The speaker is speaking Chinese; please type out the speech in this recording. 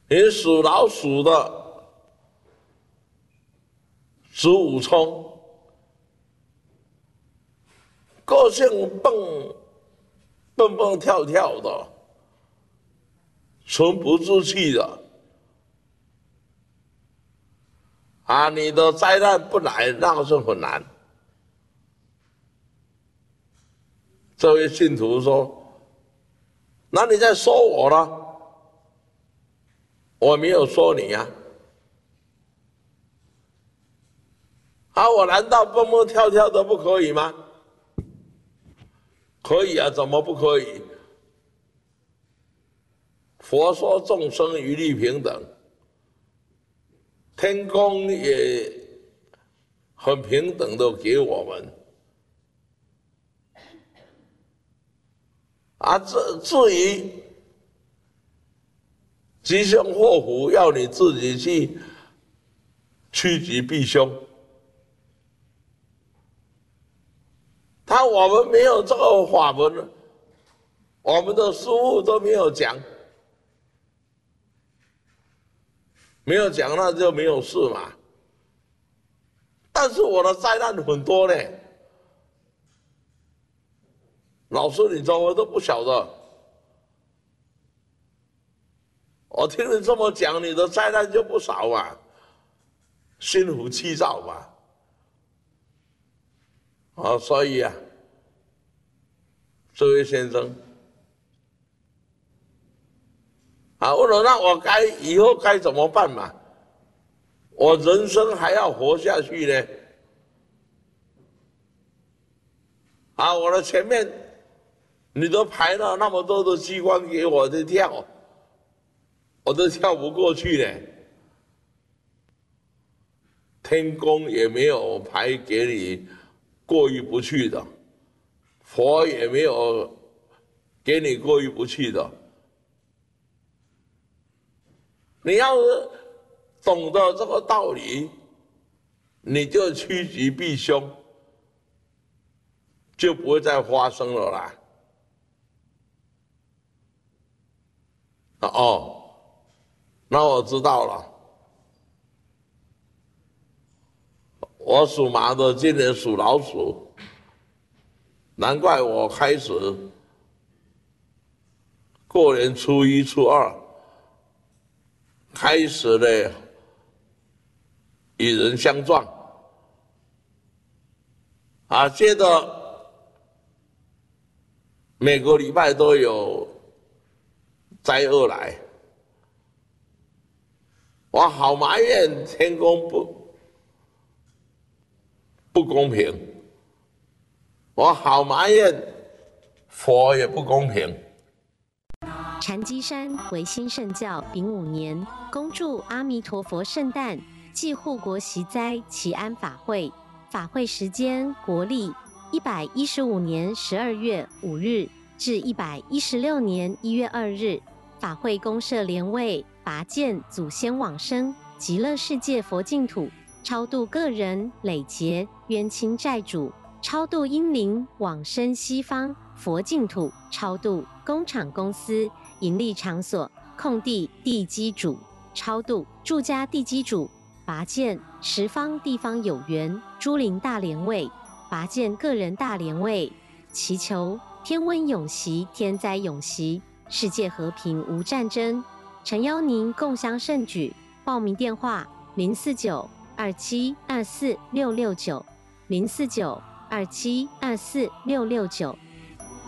你属老鼠的子午冲，个性蹦蹦跳跳的，沉不住气的。你的灾难不来，那是很难。这位信徒说：“那你在说我呢？我没有说你呀。我难道蹦蹦跳跳的不可以吗？可以啊，怎么不可以？佛说众生一律平等，天公也很平等的给我们。至于吉凶祸福，要你自己去趋吉避凶。我们没有这个法门，我们的师父都没有讲，没有讲那就没有事嘛。但是我的灾难很多呢，老师你怎么都不晓得？我听你这么讲，你的灾难就不少嘛，心浮气躁嘛。所以这位先生问了，那我以后该怎么办嘛？我人生还要活下去呢。我的前面你都排了那么多的机关给我的跳，我都跳不过去呢。天公也没有排给你过意不去的，佛也没有给你过意不去的。你要是懂得这个道理，你就趋吉避凶，就不会再发生了啦。那我知道了。我属马的，今年属老鼠，难怪我开始过年初一、初二开始呢与人相撞，接着每个礼拜都有灾厄来，我好埋怨天公不公平，我好埋怨佛也不公平。 禅机山维新圣教丙午年，恭祝阿弥陀佛圣诞暨护国息灾祈安法会。法会时间国历115年12月5日至116年1月2日。法会公设莲位，拔剑祖先往生极乐世界佛净土，超度个人累劫冤亲债主，超度阴灵往生西方佛净土，超度工厂公司盈利场所空地地基主，超度住家地基主，拔剑十方地方有缘诸灵大莲位，拔剑个人大莲位，祈求天温永息，天灾永息，世界和平无战争。诚邀您共襄盛举，报名电话049-2724-669 049-2724-669。